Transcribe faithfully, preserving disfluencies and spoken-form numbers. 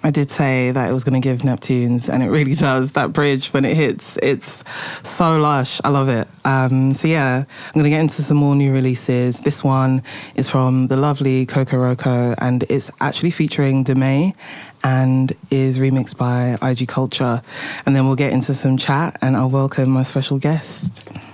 I did say that it was going to give Neptunes, and it really does. That bridge, when it hits, it's so lush. I love it. Um, so yeah, I'm going to get into some more new releases. This one is from the lovely Coco Roco, and it's actually featuring Demay and is remixed by I G Culture. And then we'll get into some chat, and I'll welcome my special guest.